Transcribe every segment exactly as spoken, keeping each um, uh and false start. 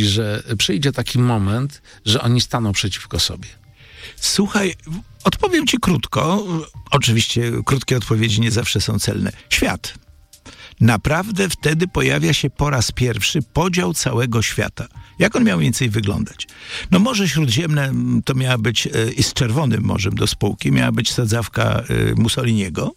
że przyjdzie taki moment, że oni staną przeciwko sobie? Słuchaj, odpowiem ci krótko. Oczywiście krótkie odpowiedzi nie zawsze są celne. Świat. Naprawdę wtedy pojawia się po raz pierwszy podział całego świata. Jak on miał mniej więcej wyglądać? No Morze Śródziemne to miała być, i z Czerwonym Morzem do spółki, miała być sadzawka Mussoliniego.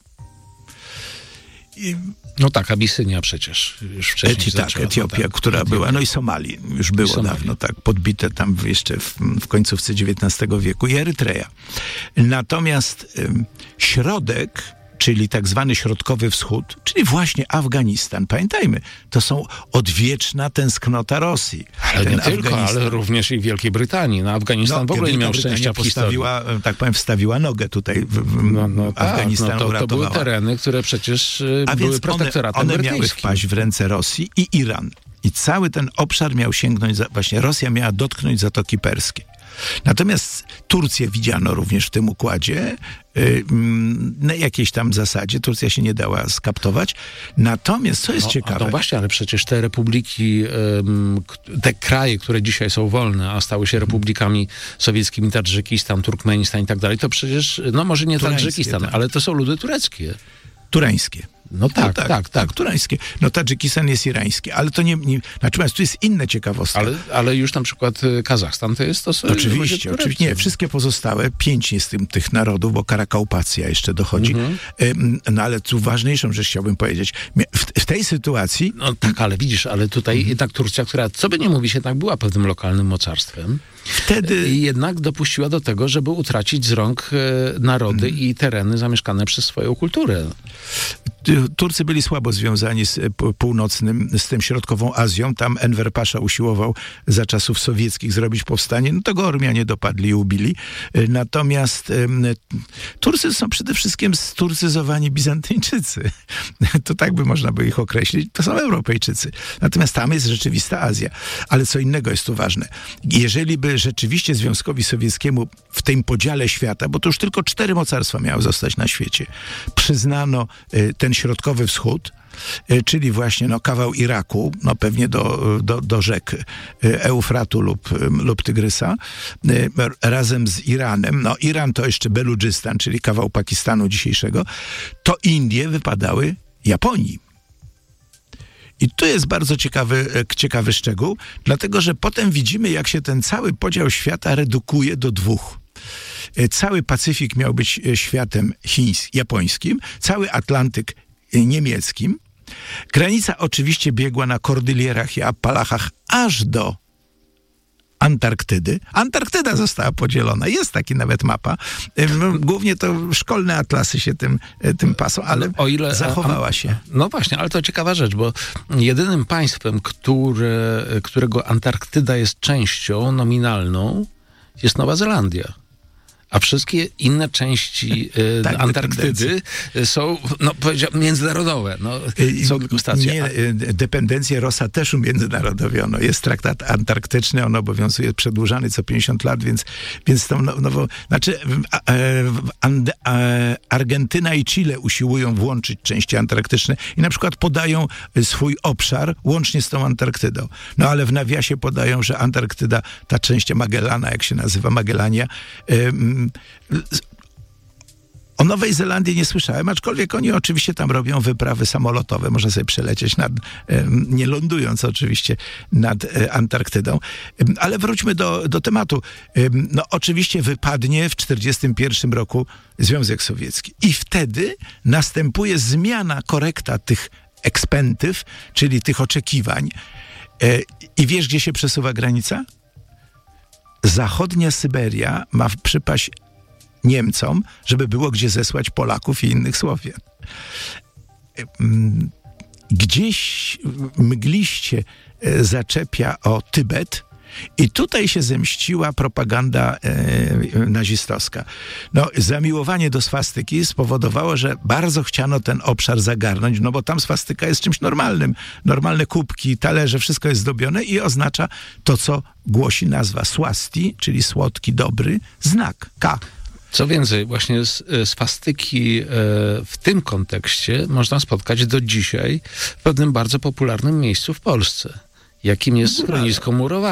I no tak, Abisynia przecież już wcześniej Eti, tak, zaczęła, Etiopia, no tak, która Etiopia. była, no i Somalii już było Somalia. dawno, tak, podbite tam jeszcze w, w końcówce dziewiętnastego wieku i Erytrea. Natomiast ym, środek, czyli tak zwany Środkowy Wschód, czyli właśnie Afganistan. Pamiętajmy, to są odwieczna tęsknota Rosji. Ale Ten nie tylko, Afganistan- ale również i Wielkiej Brytanii. No, Afganistan w ogóle nie Wielka miał Brytania szczęścia w historii. postawiła, tak powiem, wstawiła nogę tutaj w, w No, no tak, Afganistan no to, to uratowała. były tereny, które przecież y, A były więc one, protektoratem one miały brytyjskim. wpaść w ręce Rosji i Iran. I cały ten obszar miał sięgnąć, za, właśnie Rosja miała dotknąć Zatoki Perskiej. Natomiast Turcję widziano również w tym układzie, yy, na jakiejś tam zasadzie. Turcja się nie dała skaptować. Natomiast, co jest No, ciekawe... no właśnie, ale przecież te republiki, ym, te kraje, które dzisiaj są wolne, a stały się republikami sowieckimi, Tadżykistan, Turkmenistan i tak dalej, to przecież, no może nie Turańskie, Tadżykistan, tak. ale to są ludy tureckie. Turańskie. No tak, No tak, tak. tak. turańskie. No Tadżykistan jest irański, ale to nie... nie natomiast tu jest inna ciekawostka. Ale, ale już na przykład y, Kazachstan to jest to są ludzie Oczywiście, tureccy. oczywiście. Nie, wszystkie pozostałe, pięć jest tym, tych narodów, bo Karakaupacja jeszcze dochodzi. Mhm. Ym, No ale tu ważniejszą rzecz chciałbym powiedzieć. W, w tej sytuacji... No tak, ale widzisz, ale tutaj Mhm. jednak Turcja, która, co by nie mówić, jednak była pewnym lokalnym mocarstwem, Wtedy... i jednak dopuściła do tego, żeby utracić z rąk e, narody Mhm. i tereny zamieszkane przez swoją kulturę. Turcy byli słabo związani z p- północnym, z tym środkową Azją. Tam Enver Pasza usiłował za czasów sowieckich zrobić powstanie. No to go Ormianie dopadli i ubili. Y, Natomiast ym, Turcy są przede wszystkim sturcyzowani Bizantyńczycy. To tak by można by ich określić. To są Europejczycy. Natomiast tam jest rzeczywista Azja. Ale co innego jest tu ważne. Jeżeli by rzeczywiście Związkowi Sowieckiemu w tym podziale świata, bo to już tylko cztery mocarstwa miały zostać na świecie, przyznano y, ten Środkowy Wschód, y, czyli właśnie no, kawał Iraku, no pewnie do, do, do rzek y, Eufratu lub, y, lub Tygrysa, y, razem z Iranem. No Iran to jeszcze Beludżystan, czyli kawał Pakistanu dzisiejszego, to Indie wypadały Japonii. I tu jest bardzo ciekawy, ciekawy szczegół, dlatego że potem widzimy, jak się ten cały podział świata redukuje do dwóch. Cały Pacyfik miał być światem chińskim, japońskim, cały Atlantyk niemieckim. Granica oczywiście biegła na Kordylierach i Appalachach aż do Antarktydy. Antarktyda została podzielona. Jest taki nawet mapa. Głównie to szkolne atlasy się tym, tym pasą, ale O ile, zachowała się. No właśnie, ale to ciekawa rzecz, bo jedynym państwem, które, którego Antarktyda jest częścią nominalną, jest Nowa Zelandia. A wszystkie inne części e, Tak, Antarktydy są, no powiedziałbym, międzynarodowe. No, są tylko stacje. Nie, dependencje Rossa też umiędzynarodowiono. Jest traktat antarktyczny, on obowiązuje przedłużany co pięćdziesiąt lat, więc, więc tą nową... Znaczy, And, Argentyna i Chile usiłują włączyć części antarktyczne i na przykład podają swój obszar łącznie z tą Antarktydą. No ale w nawiasie podają, że Antarktyda, ta część Magellana, jak się nazywa, Magellania, o Nowej Zelandii nie słyszałem, aczkolwiek oni oczywiście tam robią wyprawy samolotowe. Można sobie przelecieć nad, nie lądując oczywiście nad Antarktydą. Ale wróćmy do, do tematu. No oczywiście wypadnie w czterdziestym pierwszym roku Związek Sowiecki. I wtedy następuje zmiana, korekta tych ekspentyw, czyli tych oczekiwań. I wiesz, gdzie się przesuwa granica? Zachodnia Syberia ma przypaść Niemcom, żeby było gdzie zesłać Polaków i innych Słowian. Gdzieś mgliście zaczepia o Tybet i tutaj się zemściła propaganda e, nazistowska. No, zamiłowanie do swastyki spowodowało, że bardzo chciano ten obszar zagarnąć, no bo tam swastyka jest czymś normalnym. Normalne kubki, talerze, wszystko jest zdobione i oznacza to, co głosi nazwa swasti, czyli słodki, dobry znak, K. Co więcej, właśnie z, swastyki e, w tym kontekście można spotkać do dzisiaj w pewnym bardzo popularnym miejscu w Polsce, jakim jest schronisko murowane.